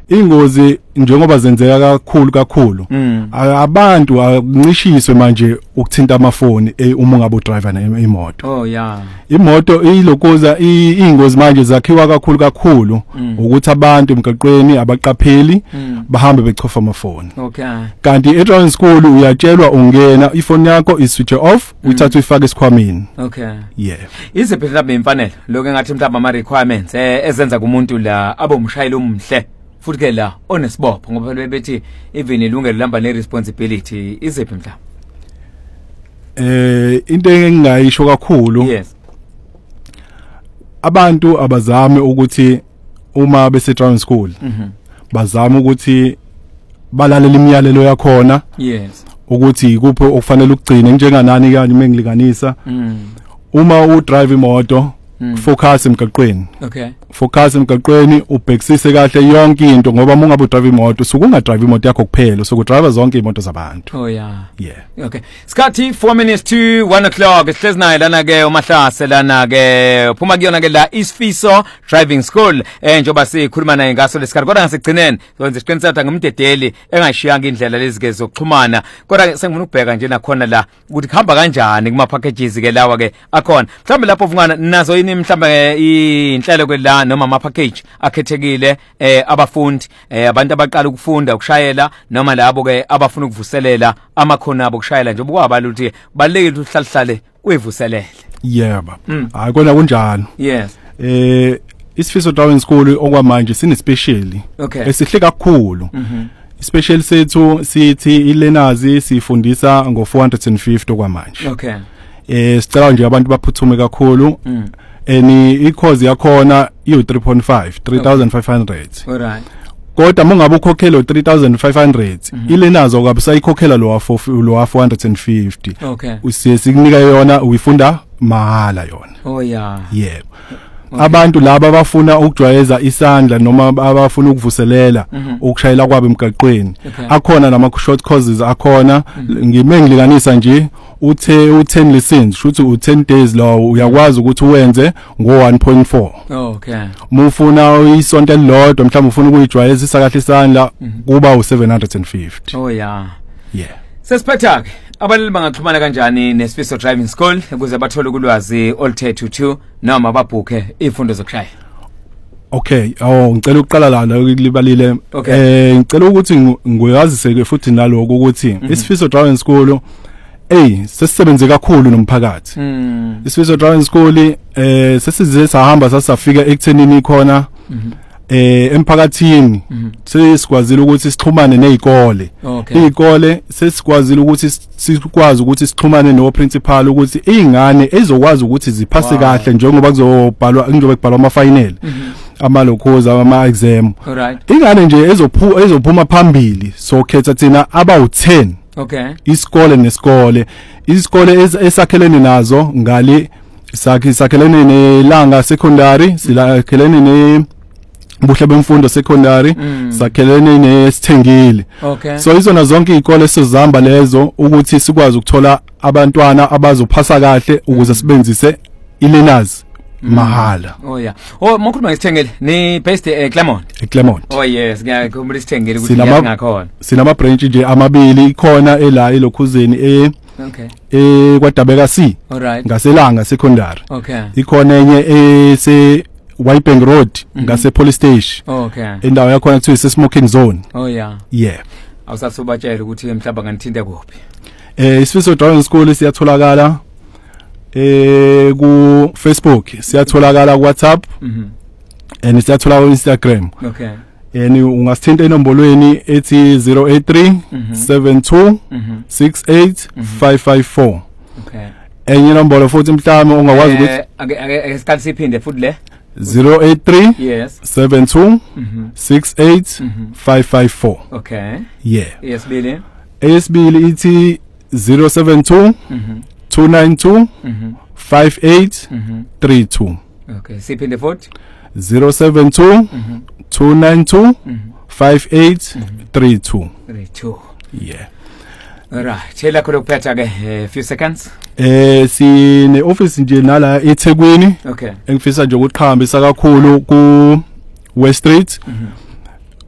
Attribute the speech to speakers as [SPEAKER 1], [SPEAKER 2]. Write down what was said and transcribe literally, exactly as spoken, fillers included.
[SPEAKER 1] ingozi njengoba zenzeka kakhulu kakhulu abantu akuncishiswe manje ukuthinta amafoni uma ngabe udriver imoto.
[SPEAKER 2] Oh yeah.
[SPEAKER 1] Imoto ilokuza ingozi manje zakhiwa kakhulu kakhulu ukuthi abantu emgaqweni abaqapheli bahambe bechofa amafoni.
[SPEAKER 2] Okay.
[SPEAKER 1] Kanti e driving school uyatshelwa ungena ifoni yakho is switch off uyithatha uyifake esikhwameni.
[SPEAKER 2] Okay.
[SPEAKER 1] Yeah.
[SPEAKER 2] Iziphi mhlawumbe imfanelo lokho engathi mhlawumbe ama requirements eh ezenza kumuntu la abe umshayeli omhle futhi ke la onesibopho ngoba bebethi even ilungelo lamba ne responsibility iziphi mhlawumbe
[SPEAKER 1] eh into engingayisho kakhulu.
[SPEAKER 2] Yes.
[SPEAKER 1] Abantu abazame ukuthi uma bese driving school bazama ukuthi balalela imiyalelo yakhona.
[SPEAKER 2] Yes.
[SPEAKER 1] Ukuthi ikuphi okufanele ukugcina njenganani kanye mengilinganisa uma u drive imoto focus emgaqweni.
[SPEAKER 2] Okay.
[SPEAKER 1] Focus emgaqweni ubhekisise kahle yonke into ngoba uma ungabe udrive imoto sukunga drive imoto yakho kuphela so kudrive zonke imoto zabantu.
[SPEAKER 2] Oh yeah.
[SPEAKER 1] Yeah.
[SPEAKER 2] Okay. Skhathi four minutes to one o'clock sihlezi naye lana ke uMahlase lana ke phuma kuyona ke la Isifiso Driving School eh njoba sikhuluma naye ngaso lesikhathi kodwa ngasigcinene wenza isiqiniseko ngumdedeli engashiyanga indlela lezi ke zokuxhumana kodwa sengifuna ukubheka nje nakhona la ukuthi kuhamba kanjani kuma packages ke lawa ke akhona mhlawumbe lapho uvungana nazo yini mhlawumbe inhlelo ke la noma ama package akhethekile eh abafundi eh abantu abaqala ukufunda ukushayela noma labo ke abafuna ukuvuselela amakhono abo ukushayela nje obukwabala ukuthi balekile uhlalihlale uyivuselele.
[SPEAKER 1] Yebo. Hayi kona kunjalo.
[SPEAKER 2] Yes.
[SPEAKER 1] Eh Isifiso Driving School okwamanje sine specially esihle kakhulu. Special sethu sithi ilearners sifundisa ngo four hundred fifty okwamanje.
[SPEAKER 2] Okay.
[SPEAKER 1] Eh sicela nje abantu baphuthume kakhulu. Eni i-course yakhona i three point five three thousand five hundred.
[SPEAKER 2] Alright.
[SPEAKER 1] Kodwa mungabe ukhokhela three thousand five hundred ilenazo kabe sayikhokhela lo wa four hundred fifty.
[SPEAKER 2] Okay.
[SPEAKER 1] Usiye sikunika yona uyifunda mahala yona.
[SPEAKER 2] Oh yeah.
[SPEAKER 1] Yeah. Abantu laba abafuna ukujwayeza isandla noma abafuna ukuvuselela ukushayela kwabo emgaqweni akhona nama short courses akhona ngimengilinganisa nje uthe u ten lessons shuthi u ten days lawo uyakwazi ukuthi uwenze ngo one point four.
[SPEAKER 2] Okay.
[SPEAKER 1] Mufuna isonto elilodwa mhlawumbe ufuna ukuyijwayezisa kahle isandla kuba u seven hundred fifty.
[SPEAKER 2] Oh yeah.
[SPEAKER 1] Yeah.
[SPEAKER 2] Sesiphetha ke abalali bangaxhumana kanjani neSifiso Driving School ukuze bathole ulwazi oluthe thuthu noma babhuke izifundo zokushaya.
[SPEAKER 1] Okay, awu ngicela ukuqala la libalile eh ngicela ukuthi ngiyazise ke futhi naloko ukuthi iSifiso Driving School eh sesisebenze kakhulu nomphakathi. iSifiso Driving School eh sesize sahamba sasafika ekuthenini khona eh emphakathini sesikwazile ukuthi sixhumane nezikole. Izikole sesikwazile ukuthi sikwazi ukuthi sixhumane no principal ukuthi izingane ezokwazi ukuthi ziphase kahle njengoba kuzobhalwa njengoba kubhalwa ama final ama lokhoza ama exam. Ingane nje ezophu ezophuma phambili so khetha thina aba u ten.
[SPEAKER 2] Okay.
[SPEAKER 1] Isikole nesikole isikole esakhelene nazo ngale sakhe sakhelene nelanga secondary silakhelene ne Buhle bemfundo secondary sakhelene nesithengile.
[SPEAKER 2] Okay.
[SPEAKER 1] So izona zonke izikole sizihamba lezo ukuthi sikwazi ukuthola abantwana abazophasa kahle ukuze sibenzise ilearners mahala.
[SPEAKER 2] Oh yeah. Oh mokhuluma ngesithengile ni based e Claremont.
[SPEAKER 1] E Claremont.
[SPEAKER 2] Oh yes, ngiyakhumbula isithengile ukuthi ngiyakhona.
[SPEAKER 1] Sinama branch nje amabili ikhona ela elokhuzeni e
[SPEAKER 2] Okay.
[SPEAKER 1] Eh kwaDabeka C.
[SPEAKER 2] Alright.
[SPEAKER 1] Ngaselanga secondary.
[SPEAKER 2] Okay.
[SPEAKER 1] Ikhona enye ese Whitebank Road ngase police station.
[SPEAKER 2] Okay.
[SPEAKER 1] Indawo yakho kuthiwa ise smoking zone.
[SPEAKER 2] Oh yeah.
[SPEAKER 1] Yeah.
[SPEAKER 2] Awusasobatshela ukuthi mhlawumbe nganithinte kuphi.
[SPEAKER 1] Eh Isifiso Driving School siyatholakala eh ku Facebook, siyatholakala ku WhatsApp.
[SPEAKER 2] Mhm.
[SPEAKER 1] And siyatholakala ku Instagram.
[SPEAKER 2] Okay.
[SPEAKER 1] Yani ungasithinta enombolweni ethi zero eight three seven two six eight five five four.
[SPEAKER 2] Okay.
[SPEAKER 1] Enye nombolo futhi mhlawumbe ungakwazi ukuthi
[SPEAKER 2] ake ake sikhathi siphinde futhi le
[SPEAKER 1] zero eight three
[SPEAKER 2] yes
[SPEAKER 1] seven two six eight five five four.
[SPEAKER 2] Okay.
[SPEAKER 1] Yeah.
[SPEAKER 2] Yesibili.
[SPEAKER 1] Yesibili ithi zero seven two two nine two five eight three two.
[SPEAKER 2] Okay. Siphinde futhi
[SPEAKER 1] zero seven two two nine two five eight three two.
[SPEAKER 2] three two.
[SPEAKER 1] Yeah.
[SPEAKER 2] Alright, chela khona kuphetha ke few seconds.
[SPEAKER 1] Eh sine office nje nala eThekwini.
[SPEAKER 2] Okay.
[SPEAKER 1] Engifisa nje ukuthi khambisa kakhulu ku West Street.